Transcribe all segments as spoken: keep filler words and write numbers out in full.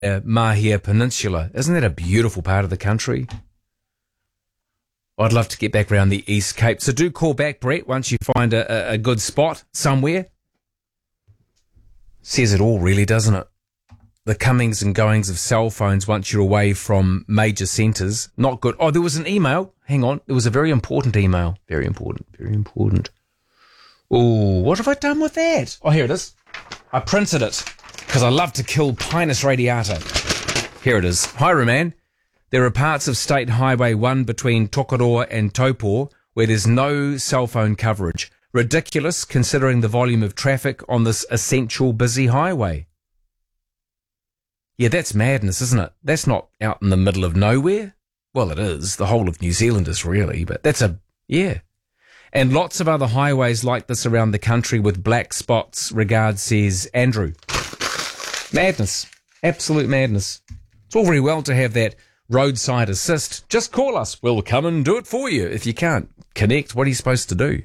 uh, Mahia Peninsula. Isn't that a beautiful part of the country? I'd love to get back around the East Cape. So do call back, Brett, once you find a, a, a good spot somewhere. Says it all, really, doesn't it? The comings and goings of cell phones once you're away from major centres. Not good. Oh, there was an email. Hang on. It was a very important email. Very important. Very important. Oh, what have I done with that? Oh, here it is. I printed it because I love to kill Pinus radiata. Here it is. Hi, Roman. There are parts of State Highway one between Tokoroa and Taupō where there's no cell phone coverage. Ridiculous considering the volume of traffic on this essential busy highway. Yeah, that's madness, isn't it? That's not out in the middle of nowhere. Well, it is. The whole of New Zealand is really, but that's a, yeah. And lots of other highways like this around the country with black spots, regards, says Andrew. Madness. Absolute madness. It's all very well to have that roadside assist. Just call us. We'll come and do it for you. If you can't connect, what are you supposed to do?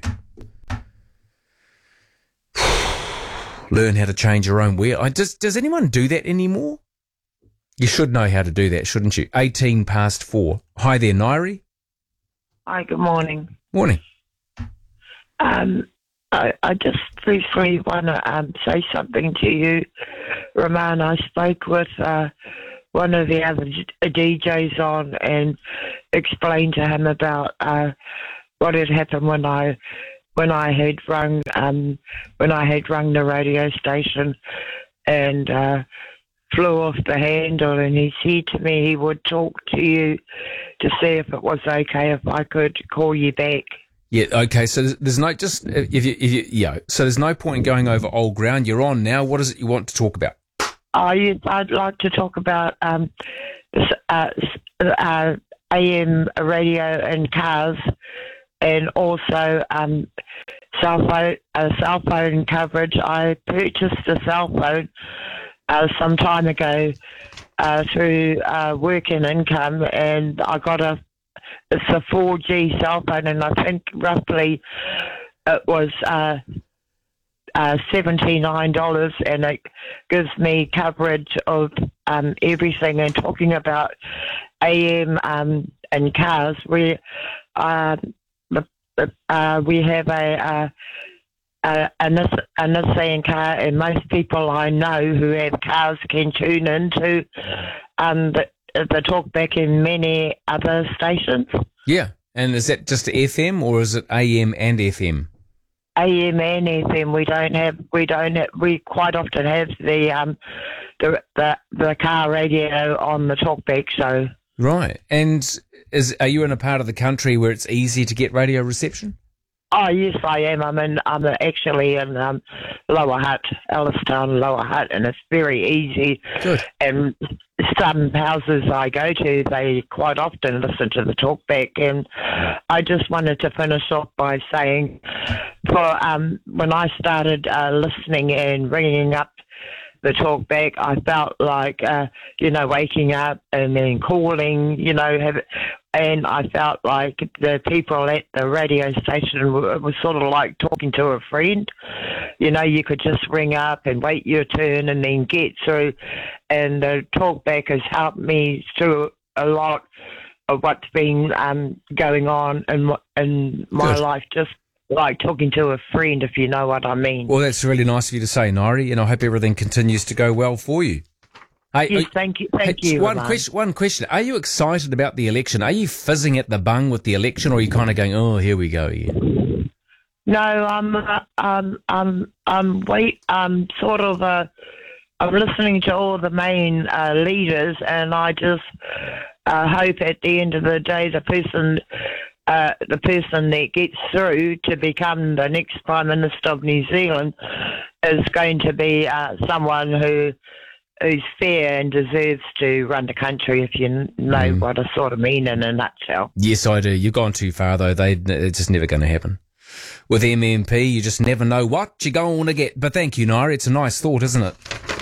Learn how to change your own wheel. I, does, does anyone do that anymore? You should know how to do that, shouldn't you? eighteen past four. Hi there, Nairi. Hi, good morning. Morning. Um, I, I just briefly want to um, say something to you, Roman. I spoke with uh, one of the other D Js on and explained to him about uh, what had happened when I when I had rung um, when I had rung the radio station and uh, flew off the handle, and he said to me he would talk to you to see if it was okay if I could call you back. Yeah, okay, so there's no, just, if you, if you, yeah, so there's no point in going over old ground. You're on now. What is it you want to talk about? Oh, yes, I'd like to talk about um, this, uh, uh, A M radio and cars, and also um, cell phone, uh, cell phone coverage. I purchased a cell phone Uh, some time ago uh, through uh, work and income, and I got a it's a four G cell phone, and I think roughly it was uh, uh, seventy-nine dollars, and it gives me coverage of um, everything. And talking about A M um, and cars, we uh, uh, we have a uh, Uh, a, a Nissan car, and most people I know who have cars can tune into um, the, the talkback in many other stations. Yeah, and is that just F M or is it A M and F M? A M and F M. We don't have. We don't. Have, we quite often have the um the, the the car radio on the talkback show. Right, and is are you in a part of the country where it's easy to get radio reception? Oh, yes, I am. I'm in, I'm actually in um, Lower Hutt, Ellistown, Lower Hutt, and it's very easy. Good. And some houses I go to, they quite often listen to the talkback. And I just wanted to finish off by saying, for um, when I started uh, listening and ringing up the talkback, I felt like, uh, you know, waking up and then calling, you know, have, and I felt like the people at the radio station were, was sort of like talking to a friend. You know, you could just ring up and wait your turn and then get through. And the talkback has helped me through a lot of what's been um, going on in, in my Good. life, just like talking to a friend, if you know what I mean. Well, that's really nice of you to say, Nairi, and I hope everything continues to go well for you. Hey, yes, thank you. Thank hey, you. One Roman. question, one question. Are you excited about the election? Are you fizzing at the bung with the election, or are you kind of going, oh, here we go again? No, I'm, uh, um, I'm, I'm, wait, I'm sort of, uh, I'm listening to all the main uh, leaders, and I just uh, hope at the end of the day the person Uh, the person that gets through to become the next Prime Minister of New Zealand is going to be uh, someone who who's fair and deserves to run the country, if you know mm. what I sort of mean in a nutshell. Yes, I do. You've gone too far, though. They, it's just never going to happen. With M M P, you just never know what you're going to get. But thank you, Nairi. It's a nice thought, isn't it?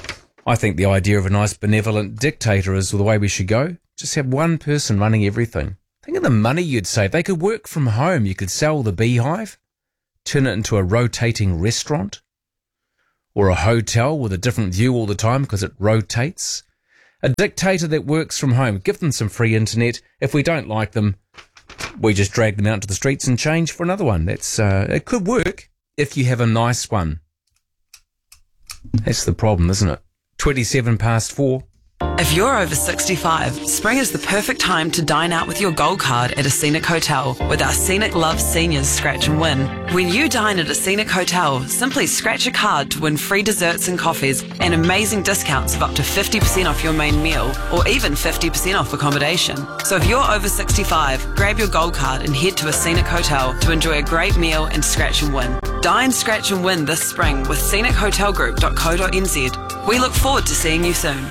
I think the idea of a nice benevolent dictator is the way we should go. Just have one person running everything. Think of the money you'd save. They could work from home. You could sell the beehive, turn it into a rotating restaurant or a hotel with a different view all the time because it rotates. A dictator that works from home. Give them some free internet. If we don't like them, we just drag them out to the streets and change for another one. That's uh, it could work if you have a nice one. That's the problem, isn't it? twenty-seven past four. If you're over sixty-five, spring is the perfect time to dine out with your gold card at a Scenic Hotel with our Scenic Love Seniors Scratch and Win. When you dine at a Scenic Hotel, simply scratch a card to win free desserts and coffees and amazing discounts of up to fifty percent off your main meal or even fifty percent off accommodation. So if you're over sixty-five, grab your gold card and head to a Scenic Hotel to enjoy a great meal and scratch and win. Dine, scratch and win this spring with scenic hotel group dot co dot n z. We look forward to seeing you soon.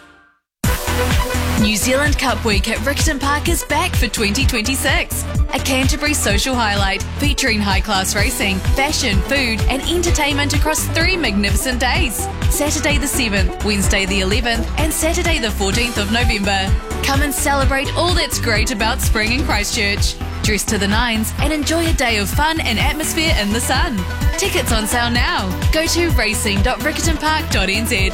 New Zealand Cup Week at Riccarton Park is back for twenty twenty-six. A Canterbury social highlight featuring high-class racing, fashion, food and entertainment across three magnificent days. Saturday the seventh, Wednesday the eleventh and Saturday the fourteenth of November. Come and celebrate all that's great about spring in Christchurch. Dress to the nines and enjoy a day of fun and atmosphere in the sun. Tickets on sale now. Go to racing dot riccarton park dot n z.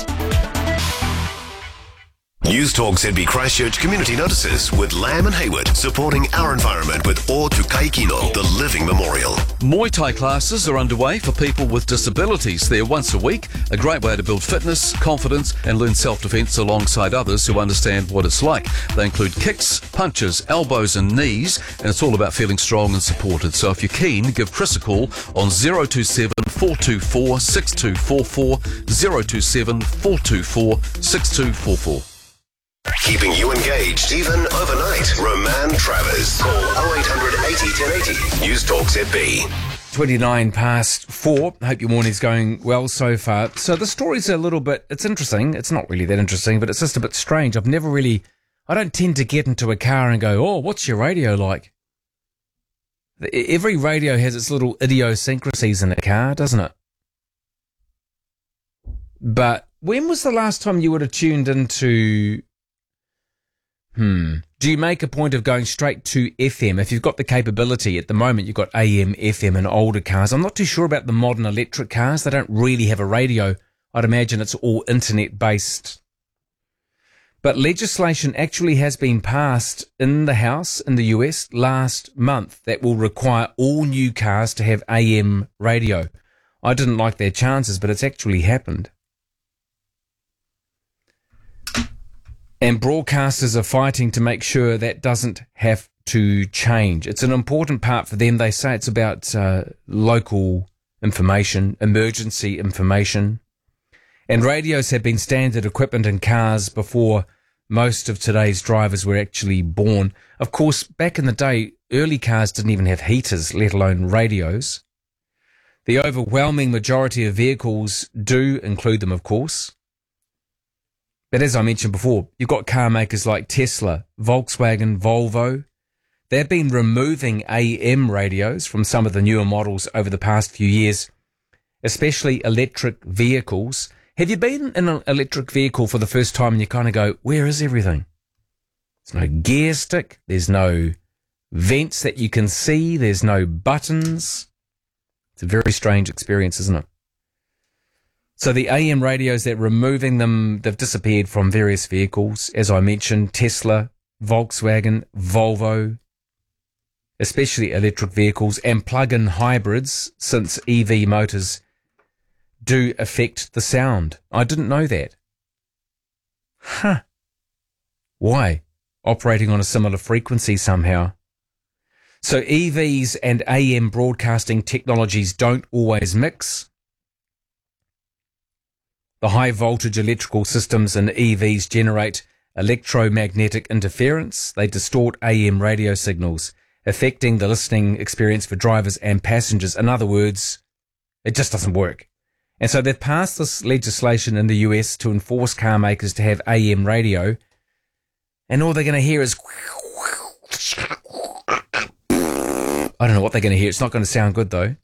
News Talk Z B Christchurch Community Notices with Lamb and Hayward, supporting our environment with O Tukai Kino, the Living Memorial. Muay Thai classes are underway for people with disabilities. They're once a week, a great way to build fitness, confidence and learn self-defense alongside others who understand what it's like. They include kicks, punches, elbows and knees, and it's all about feeling strong and supported. So if you're keen, give Chris a call on zero two seven, four two four, six two four four, zero two seven, four two four, six two four four. Keeping you engaged, even overnight. Roman Travers. Call oh eight hundred eighty ten eighty. News Talk Z B. twenty-nine past four. Hope your morning's going well so far. So the story's a little bit, it's interesting. It's not really that interesting, but it's just a bit strange. I've never really, I don't tend to get into a car and go, oh, what's your radio like? Every radio has its little idiosyncrasies in a car, doesn't it? But when was the last time you would have tuned into... Hmm. Do you make a point of going straight to F M? If you've got the capability at the moment, you've got A M, F M and older cars. I'm not too sure about the modern electric cars. They don't really have a radio. I'd imagine it's all internet based. But legislation actually has been passed in the House in the U S last month that will require all new cars to have A M radio. I didn't like their chances, but it's actually happened. And broadcasters are fighting to make sure that doesn't have to change. It's an important part for them. They say it's about uh, local information, emergency information. And radios have been standard equipment in cars before most of today's drivers were actually born. Of course, back in the day, early cars didn't even have heaters, let alone radios. The overwhelming majority of vehicles do include them, of course. But as I mentioned before, you've got car makers like Tesla, Volkswagen, Volvo. They've been removing A M radios from some of the newer models over the past few years, especially electric vehicles. Have you been in an electric vehicle for the first time and you kind of go, where is everything? There's no gear stick. There's no vents that you can see. There's no buttons. It's a very strange experience, isn't it? So the A M radios, they're removing them. They've disappeared from various vehicles. As I mentioned, Tesla, Volkswagen, Volvo, especially electric vehicles and plug-in hybrids, since E V motors do affect the sound. I didn't know that. Huh. Why? Operating on a similar frequency somehow. So E Vs and A M broadcasting technologies don't always mix. The high voltage electrical systems in E Vs generate electromagnetic interference. They distort A M radio signals, affecting the listening experience for drivers and passengers. In other words, it just doesn't work. And so they've passed this legislation in the U S to enforce car makers to have A M radio. And all they're going to hear is... I don't know what they're going to hear. It's not going to sound good, though.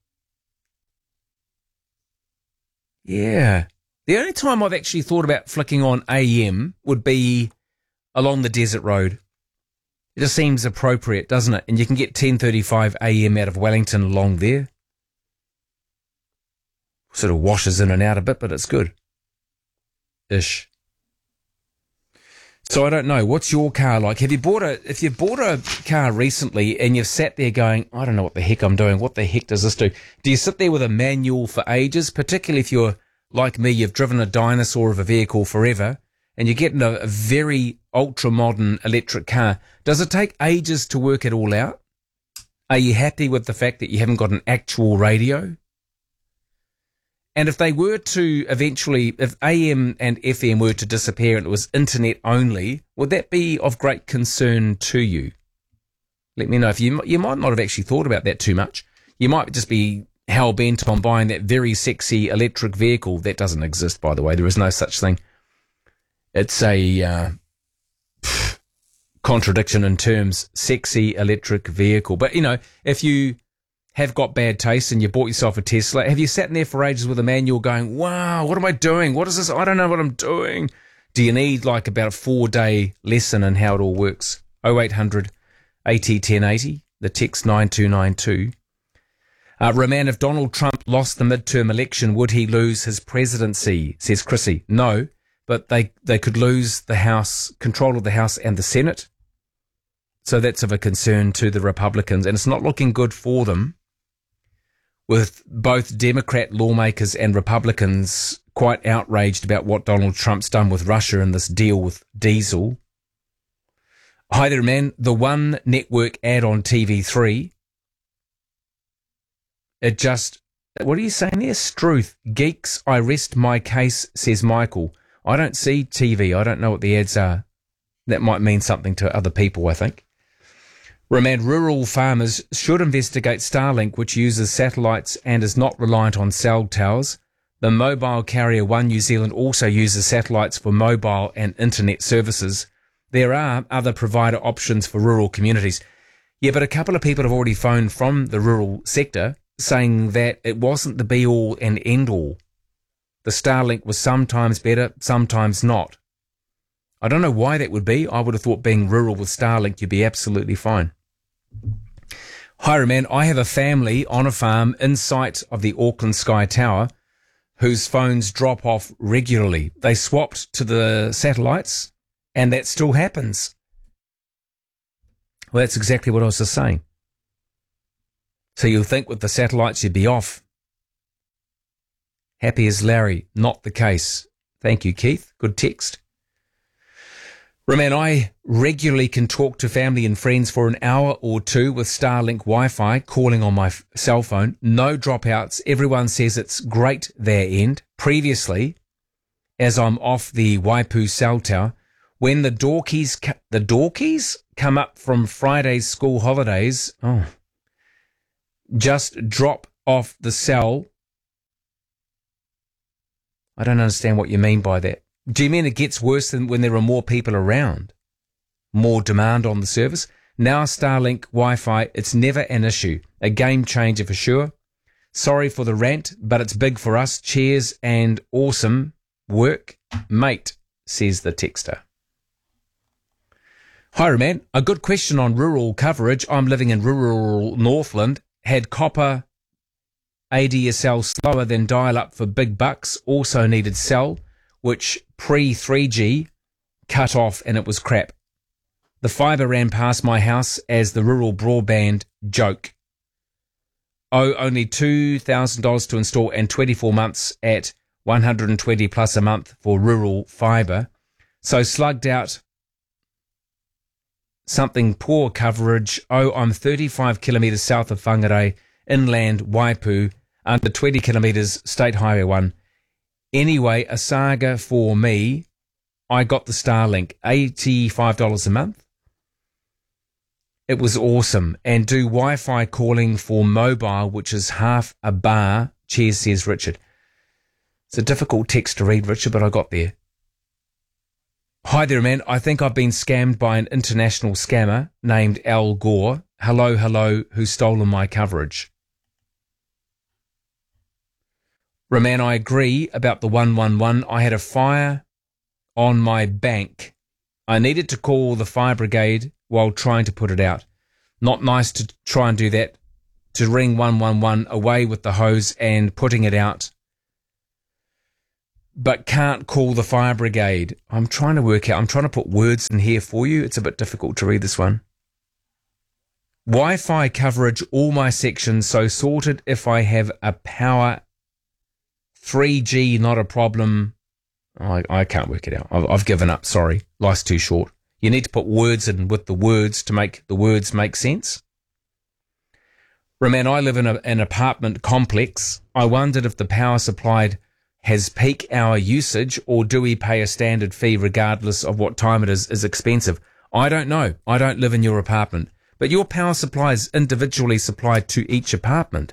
Yeah. The only time I've actually thought about flicking on A M would be along the desert road. It just seems appropriate, doesn't it? And you can get ten thirty-five A M out of Wellington along there. Sort of washes in and out a bit, but it's good. Ish. So I don't know. What's your car like? Have you bought a, if you bought a car recently and you've sat there going, I don't know what the heck I'm doing. What the heck does this do? Do you sit there with a manual for ages? Particularly if you're like me, you've driven a dinosaur of a vehicle forever and you get in a, a very ultra modern electric car. Does it take ages to work it all out? Are you happy with the fact that you haven't got an actual radio? And if they were to eventually, if A M and F M were to disappear and it was internet only, would that be of great concern to you? Let me know. If you you might not have actually thought about that too much. You might just be hell-bent on buying that very sexy electric vehicle. That doesn't exist, by the way. There is no such thing. It's a uh, pff, contradiction in terms, sexy electric vehicle. But, you know, if you have got bad taste and you bought yourself a Tesla, have you sat in there for ages with a manual going, wow, what am I doing? What is this? I don't know what I'm doing. Do you need like about a four-day lesson in how it all works? oh eight hundred eighty ten eighty, the text nine two nine two. Uh, Roman, if Donald Trump lost the midterm election, would he lose his presidency? Says Chrissy. No, but they, they could lose the House, control of the House and the Senate. So that's of a concern to the Republicans, and it's not looking good for them, with both Democrat lawmakers and Republicans quite outraged about what Donald Trump's done with Russia and this deal with diesel. Hi there, man. The One Network ad on T V three. It just, what are you saying there? Struth. Geeks, I rest my case, says Michael. I don't see T V. I don't know what the ads are. That might mean something to other people, I think. Remand, rural farmers should investigate Starlink, which uses satellites and is not reliant on cell towers. The mobile carrier One New Zealand also uses satellites for mobile and internet services. There are other provider options for rural communities. Yeah, but a couple of people have already phoned from the rural sector saying that it wasn't the be-all and end-all. The Starlink was sometimes better, sometimes not. I don't know why that would be. I would have thought being rural with Starlink, you'd be absolutely fine. Hi, man. I have a family on a farm in sight of the Auckland Sky Tower whose phones drop off regularly. They swapped to the satellites, and that still happens. Well, that's exactly what I was just saying. So you'll think with the satellites you'd be off. Happy as Larry. Not the case. Thank you, Keith. Good text. Roman, I regularly can talk to family and friends for an hour or two with Starlink Wi-Fi, calling on my f- cell phone. No dropouts. Everyone says it's great their end. Previously, as I'm off the Waipu cell tower, when the dorkies, ca- the dorkies come up from Friday's school holidays, oh, just drop off the cell. I don't understand what you mean by that. Do you mean it gets worse than when there are more people around? More demand on the service? Now Starlink Wi-Fi, it's never an issue. A game changer for sure. Sorry for the rant, but it's big for us. Cheers and awesome work, mate, says the texter. Hi, man. A good question on rural coverage. I'm living in rural Northland. Had copper A D S L slower than dial-up for big bucks. Also needed cell, which pre three G cut off and it was crap. The fibre ran past my house as the rural broadband joke. Oh, only two thousand dollars to install and twenty-four months at one hundred twenty plus a month for rural fibre. So slugged out something poor coverage. Oh, I'm thirty-five kilometres south of Whangarei, inland Waipu, under twenty kilometres, State Highway one. Anyway, a saga for me. I got the Starlink, eighty-five dollars a month. It was awesome. And do Wi-Fi calling for mobile, which is half a bar. Cheers, says Richard. It's a difficult text to read, Richard, but I got there. Hi there, man. I think I've been scammed by an international scammer named Al Gore. Hello, hello, who's stolen my coverage. Roman, I agree about the one one one. I had a fire on my bank. I needed to call the fire brigade while trying to put it out. Not nice to try and do that, to ring one one one away with the hose and putting it out. but can't call the fire brigade. I'm trying to work out, I'm trying to put words in here for you. It's a bit difficult to read this one. Wi-Fi coverage, all my sections, so sorted if I have a power. three G, not a problem. I, I can't work it out. I've, I've given up, sorry. Life's too short. You need to put words in with the words to make the words make sense. Roman, I live in a, an apartment complex. I wondered if the power supplied has peak hour usage, or do we pay a standard fee regardless of what time it is, is expensive? I don't know. I don't live in your apartment. But your power supply is individually supplied to each apartment.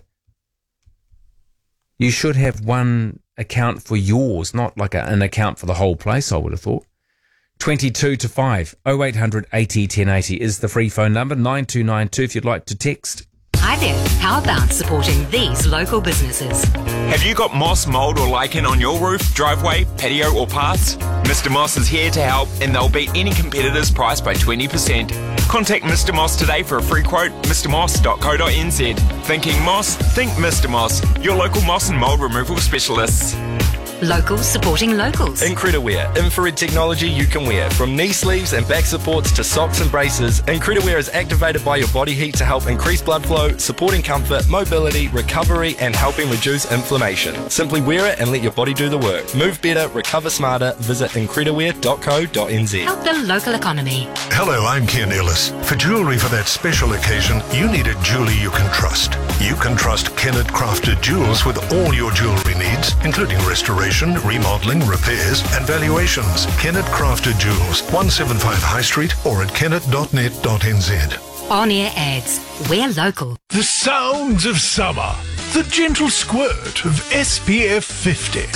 You should have one account for yours, not like a, an account for the whole place, I would have thought. twenty-two to five, oh eight hundred eighty ten eighty is the free phone number, nine two nine two if you'd like to text. Hi there, how about supporting these local businesses? Have you got moss, mould or lichen on your roof, driveway, patio or paths? Mister Moss is here to help and they'll beat any competitor's price by twenty percent. Contact Mister Moss today for a free quote, mr moss dot co dot n z. Thinking moss? Think Mister Moss, your local moss and mould removal specialists. Locals supporting locals. Incrediwear, infrared technology you can wear. From knee sleeves and back supports to socks and braces, Incrediwear is activated by your body heat to help increase blood flow, supporting comfort, mobility, recovery and helping reduce inflammation. Simply wear it and let your body do the work. Move better, recover smarter. Visit incrediwear dot co dot n z. Help the local economy. Hello, I'm Ken Ellis. For jewellery for that special occasion, you need a jeweller you can trust. You can trust Kennett Crafted Jewels with all your jewellery needs, including restoration, remodelling, repairs and valuations. Kennett Crafted Jewels, one seventy-five High Street or at kennett dot net dot n z. On-air ads. We're local. The sounds of summer. The gentle squirt of S P F fifty.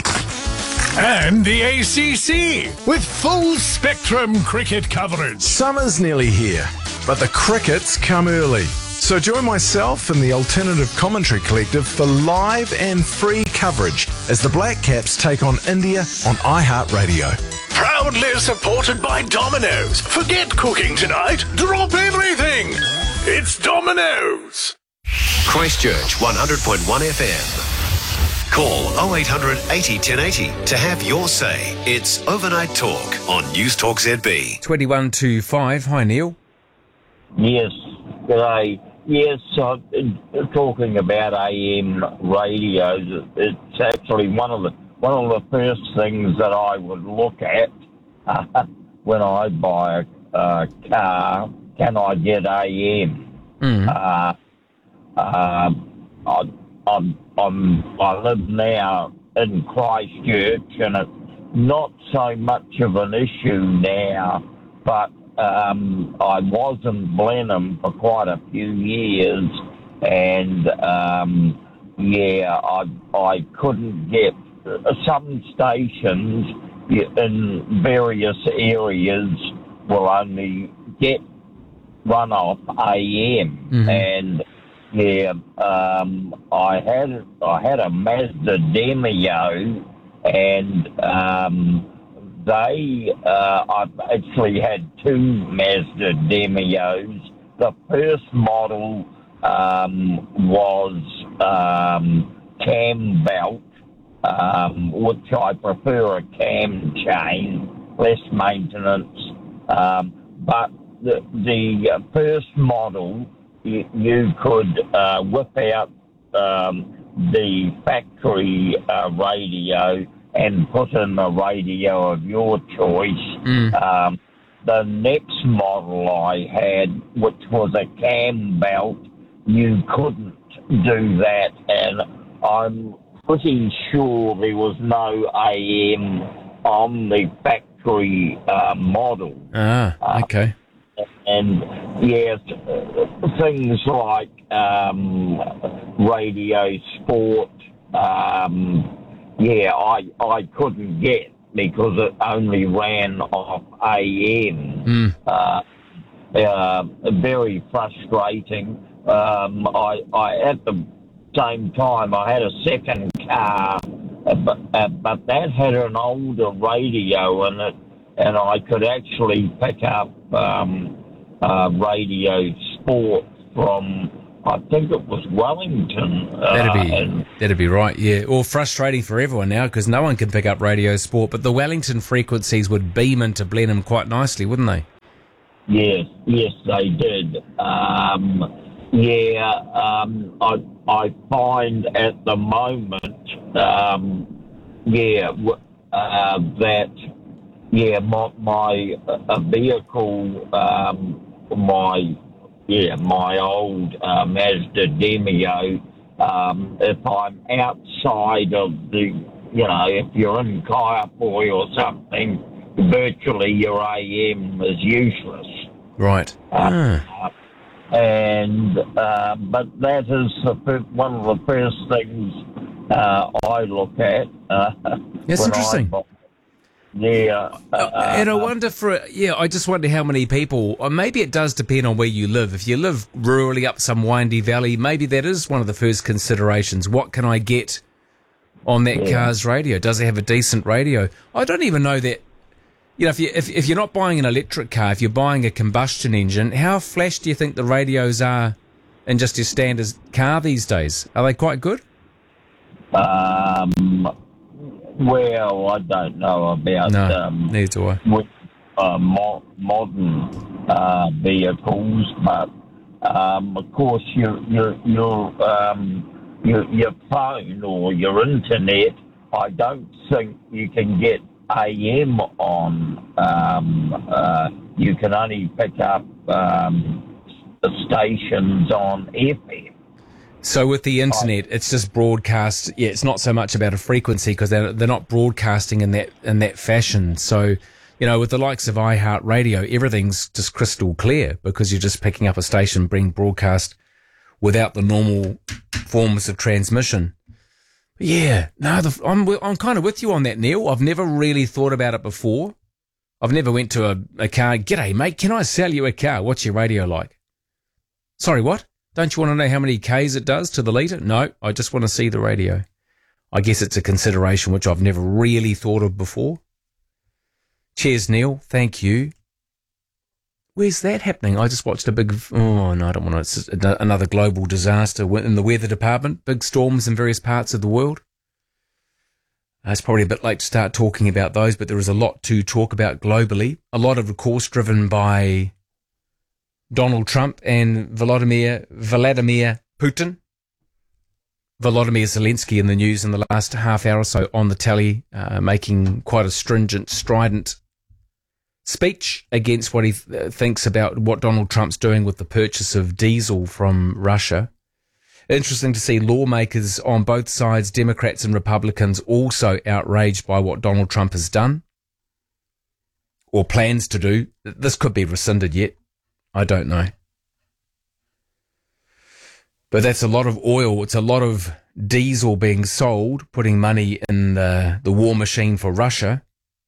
And the A C C with full spectrum cricket coverage. Summer's nearly here, but the crickets come early. So join myself and the Alternative Commentary Collective for live and free coverage as the Black Caps take on India on iHeartRadio. Proudly supported by Domino's. Forget cooking tonight. Drop everything. It's Domino's. Christchurch one hundred point one F M. Call oh eight hundred eighty ten eighty to have your say. It's Overnight Talk on News Talk Z B. twenty-one to five. Hi, Neil. Yes, g'day. Yes, uh, talking about A M radios, it's actually one of the one of the first things that I would look at uh, when I buy a uh, car. Can I get A M? Mm. Uh, uh, I, I'm, I'm, I live now in Christchurch, and it's not so much of an issue now, but Um, I was in Blenheim for quite a few years, and um, yeah, I I couldn't get some stations in various areas will only get run off A M, mm-hmm. and yeah, um, I had I had a Mazda Demio, and um, They, uh, I've actually had two Mazda Demios. The first model um, was um, cam belt, um, which I prefer a cam chain, less maintenance. Um, but the, the first model, you, you could uh, whip out um, the factory uh, radio and put in a radio of your choice. Mm. Um, the next model I had, which was a cam belt, you couldn't do that, and I'm pretty sure there was no A M on the factory uh, model. Ah, okay. Uh, and, yes, things like um, Radio Sport, um, yeah, I I couldn't get because it only ran off A M. Mm. Uh, uh, very frustrating. Um, I, I at the same time I had a second car, uh, but, uh, but that had an older radio in it, and I could actually pick up um, uh, Radio Sport from I think it was Wellington. Uh, That'd be and, that'd be right, yeah. Or frustrating for everyone now because no one can pick up radio sport, but the Wellington frequencies would beam into Blenheim quite nicely, wouldn't they? yes, yes, they did. Um, yeah, um, I I find at the moment, um, yeah, uh, that yeah, my my uh, vehicle, um, my Yeah, my old uh, Mazda Demio, um, if I'm outside of the, you know, if you're in Kaiapoi or something, virtually your A M is useless. Right. Uh, Ah. And, uh, but that is the, fir- one of the first things uh, I look at. Uh, That's when interesting. I, Yeah, uh, and I wonder for yeah, I just wonder how many people. Or maybe it does depend on where you live. If you live rurally up some windy valley, maybe that is one of the first considerations. What can I get on that Yeah. car's radio? Does it have a decent radio? I don't even know that. You know, if you if, if you're not buying an electric car, if you're buying a combustion engine, how flash do you think the radios are in just your standard car these days? Are they quite good? Um. Well, I don't know about No, um, neither do I. with uh, mo- modern uh, vehicles, but um, of course your your your um, your your phone or your internet, I don't think you can get A M on. Um, uh, you can only pick up um, the stations on F M. So with the internet, it's just broadcast. Yeah, it's not so much about a frequency because they're they're not broadcasting in that in that fashion. So, you know, with the likes of iHeartRadio, everything's just crystal clear because you're just picking up a station being broadcast without the normal forms of transmission. But yeah, no, the, I'm I'm kind of with you on that, Neil. I've never really thought about it before. I've never went to a, a car. G'day, mate. Can I sell you a car? What's your radio like? Sorry, what? Don't you want to know how many Ks it does to the litre? No, I just want to see the radio. I guess it's a consideration which I've never really thought of before. Cheers, Neil. Thank you. Where's that happening? I just watched a big... Oh, no, I don't want to... It's another global disaster in the weather department. Big storms in various parts of the world. Uh, it's probably a bit late to start talking about those, but there is a lot to talk about globally. A lot of, of course, driven by Donald Trump and Vladimir Vladimir Putin. Volodymyr Zelensky in the news in the last half hour or so on the telly, uh, making quite a stringent, strident speech against what he th- thinks about what Donald Trump's doing with the purchase of diesel from Russia. Interesting to see lawmakers on both sides, Democrats and Republicans, also outraged by what Donald Trump has done or plans to do. This could be rescinded yet. I don't know. But that's a lot of oil. It's a lot of diesel being sold, putting money in the, the war machine for Russia.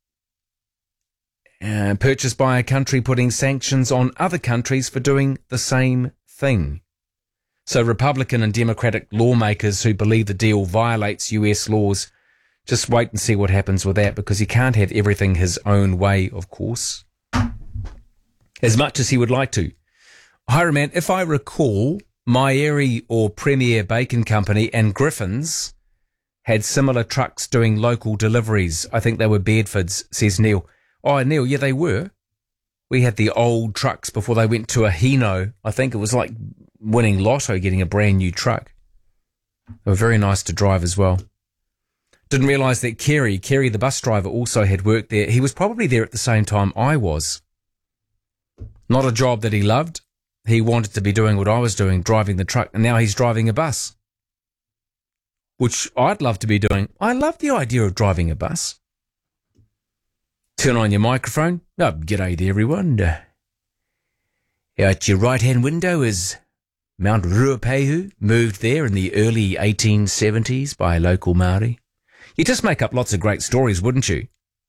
Uh, purchased by a country putting sanctions on other countries for doing the same thing. So Republican and Democratic lawmakers who believe the deal violates U S laws, just wait and see what happens with that, because he can't have everything his own way, of course, as much as he would like to. Hiram, if I recall, Myeri or Premier Bacon Company and Griffin's had similar trucks doing local deliveries. I think they were Bedfords, says Neil. Oh, Neil, yeah, they were. We had the old trucks before they went to a Hino. I think it was like winning lotto, getting a brand new truck. They were very nice to drive as well. Didn't realise that Kerry, Kerry the bus driver, also had worked there. He was probably there at the same time I was. Not a job that he loved. He wanted to be doing what I was doing, driving the truck, and now he's driving a bus, which I'd love to be doing. I love the idea of driving a bus. Turn on your microphone. Oh, g'day to everyone. Uh, out your right-hand window is Mount Ruapehu, moved there in the early eighteen seventies by a local Māori. You just make up lots of great stories, wouldn't you?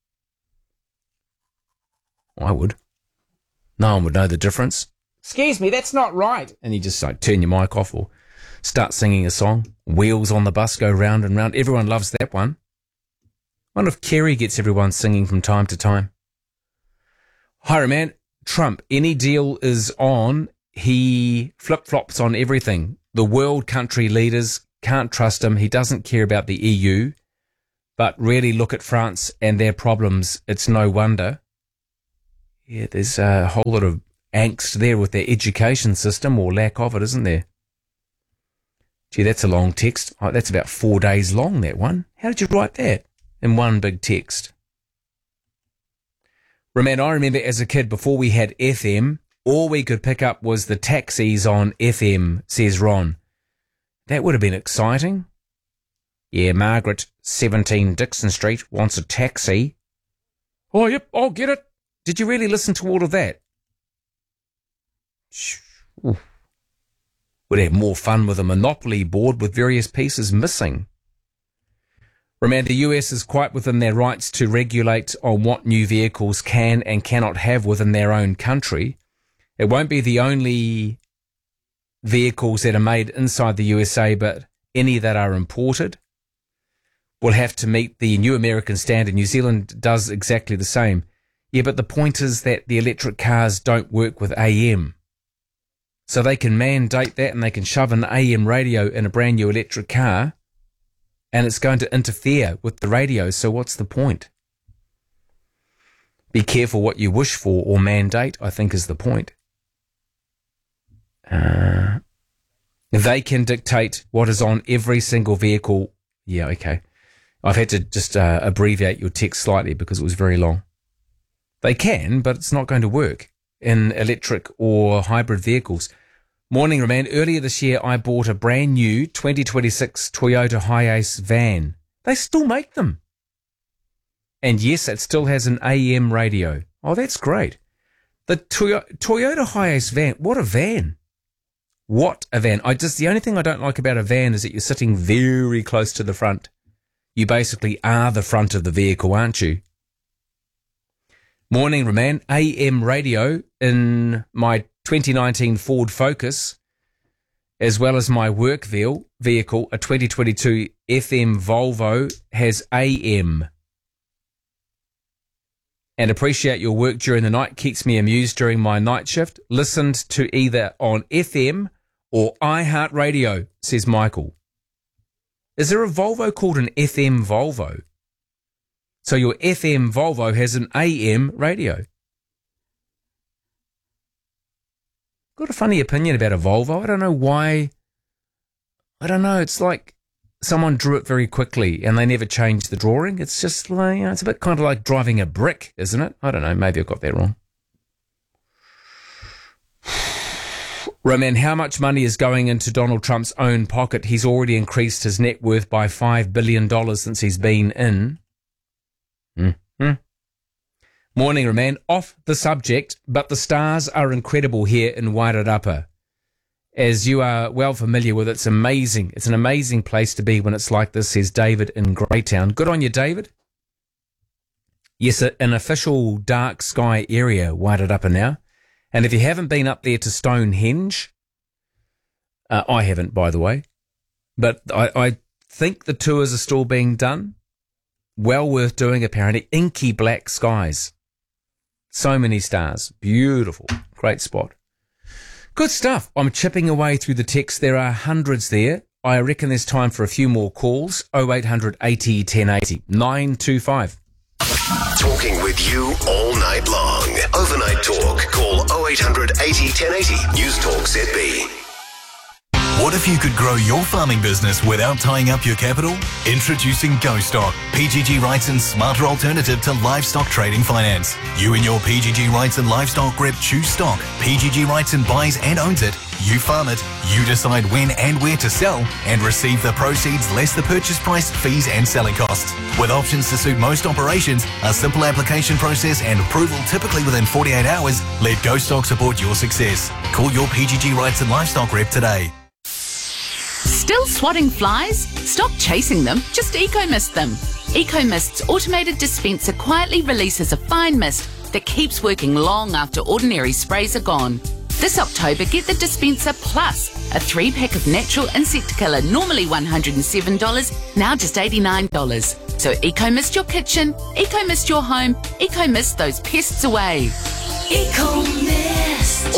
I would. No one would know the difference. Excuse me, that's not right. And you just like turn your mic off or start singing a song. Wheels on the bus go round and round. Everyone loves that one. I wonder if Kerry gets everyone singing from time to time. Hiram, man, Trump, any deal is on he flip-flops on everything. The world country leaders can't trust him. He doesn't care about the E U. But really look at France and their problems. It's no wonder. Yeah, there's a whole lot of angst there with their education system, or lack of it, isn't there? Gee, that's a long text. Oh, that's about four days long, that one. How did you write that in one big text? Man, I remember as a kid, before we had F M, all we could pick up was the taxis on F M, says Ron. That would have been exciting. Yeah, Margaret, seventeen Dixon Street, wants a taxi. Oh, yep, I'll get it. Did you really listen to all of that? Ooh. Would have more fun with a Monopoly board with various pieces missing. Remember, the U S is quite within their rights to regulate on what new vehicles can and cannot have within their own country. It won't be the only vehicles that are made inside the U S A, but any that are imported will have to meet the new American standard. New Zealand does exactly the same. Yeah, but the point is that the electric cars don't work with A M. So they can mandate that, and they can shove an A M radio in a brand new electric car, and it's going to interfere with the radio. So what's the point? Be careful what you wish for or mandate, I think, is the point. Uh, they can dictate what is on every single vehicle. Yeah, okay. I've had to just uh, abbreviate your text slightly because it was very long. They can, but it's not going to work in electric or hybrid vehicles. Morning, Roman. Earlier this year, I bought a brand new twenty twenty-six Toyota Hiace van. They still make them. And yes, it still has an A M radio. Oh, that's great. The Toy- Toyota Hiace van, what a van. What a van. I just, the only thing I don't like about a van is that you're sitting very close to the front. You basically are the front of the vehicle, aren't you? Morning, Roman. A M radio in my twenty nineteen Ford Focus, as well as my work vehicle, a twenty twenty-two F M Volvo, has A M. And appreciate your work during the night. Keeps me amused during my night shift. Listened to either on F M or iHeartRadio, says Michael. Is there a Volvo called an F M Volvo? So your F M Volvo has an A M radio. Got a funny opinion about a Volvo. I don't know why. I don't know. It's like someone drew it very quickly and they never changed the drawing. It's just like, you know, it's a bit kind of like driving a brick, isn't it? I don't know. Maybe I got that wrong. Roman, how much money is going into Donald Trump's own pocket? He's already increased his net worth by five billion dollars since he's been in. Mm-hmm. Morning, Roman. Off the subject, but the stars are incredible here in Wairarapa. As you are well familiar with, it's amazing. It's an amazing place to be when it's like this, says David in Greytown. Good on you, David. Yes, an official dark sky area, Wairarapa now. And if you haven't been up there to Stonehenge, uh, I haven't, by the way, but I, I think the tours are still being done. Well worth doing, apparently. Inky black skies. So many stars. Beautiful. Great spot. Good stuff. I'm chipping away through the text. There are hundreds there. I reckon there's time for a few more calls. oh eight hundred eighty ten eighty. nine two five. Talking with you all night long. Overnight Talk. Call oh eight hundred eighty ten eighty. News Talk Z B. What if you could grow your farming business without tying up your capital? Introducing GoStock, P G G Wrightson's smarter alternative to livestock trading finance. You and your P G G Wrightson livestock rep choose stock. P G G Wrightson buys and owns it. You farm it. You decide when and where to sell and receive the proceeds less the purchase price, fees and selling costs. With options to suit most operations, a simple application process and approval typically within forty-eight hours, let GoStock support your success. Call your P G G Wrightson livestock rep today. Still swatting flies? Stop chasing them, just Eco-Mist them. Eco-Mist's automated dispenser quietly releases a fine mist that keeps working long after ordinary sprays are gone. This October, get the dispenser plus a three-pack of natural insect killer, normally one hundred seven dollars, now just eighty-nine dollars. So Eco-Mist your kitchen, Eco-Mist your home, Eco-Mist those pests away. Eco-Mist.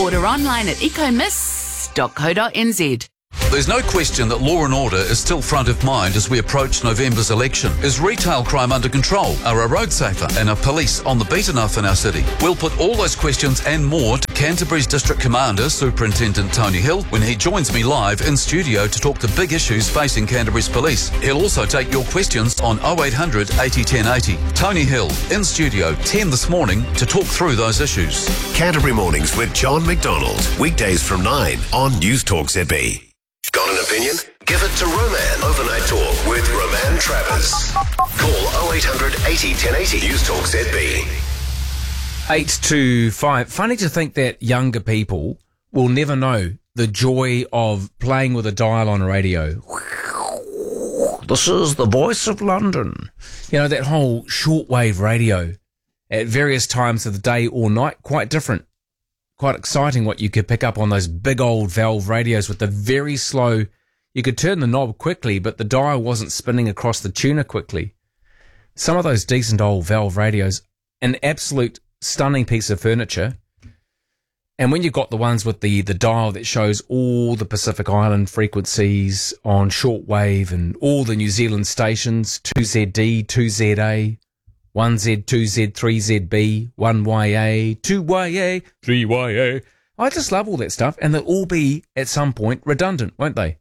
Order online at ecomist dot co dot n z. There's no question that law and order is still front of mind as we approach November's election. Is retail crime under control? Are our roads safer? And are police on the beat enough in our city? We'll put all those questions and more to Canterbury's District Commander, Superintendent Tony Hill, when he joins me live in studio to talk the big issues facing Canterbury's police. He'll also take your questions on oh eight hundred eighty ten eighty. Tony Hill, in studio, ten this morning, to talk through those issues. Canterbury Mornings with John McDonald. Weekdays from nine on News Talk Z B. Got an opinion? Give it to Roman. Overnight Talk with Roman Travers. Call oh eight hundred eighty ten eighty. News Talk Z B. eight two five. Funny to think that younger people will never know the joy of playing with a dial on a radio. This is the voice of London. You know, that whole shortwave radio at various times of the day or night, quite different. Quite exciting what you could pick up on those big old valve radios with the very slow. You could turn the knob quickly, but the dial wasn't spinning across the tuner quickly. Some of those decent old valve radios, an absolute stunning piece of furniture. And when you've got the ones with the, the dial that shows all the Pacific Island frequencies on shortwave and all the New Zealand stations, two Z D, two Z A, one Z, two Z, three Z B, one Y A, two Y A, three Y A. I just love all that stuff, and they'll all be, at some point, redundant, won't they?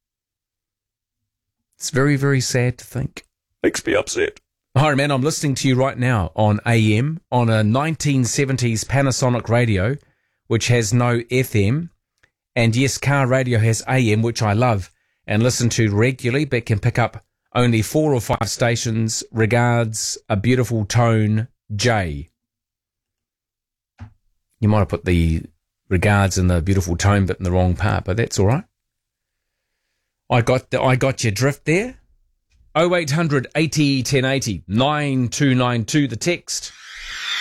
It's very, very sad to think. Makes me upset. Hi, man, I'm listening to you right now on A M, on a nineteen seventies Panasonic radio, which has no F M. And yes, car radio has A M, which I love and listen to regularly, but can pick up only four or five stations. Regards, a beautiful tone, J. You might have put the regards and the beautiful tone bit in the wrong part, but that's all right. I got the, I got your drift there. oh eight hundred eighty ten eighty, nine two nine two, the text.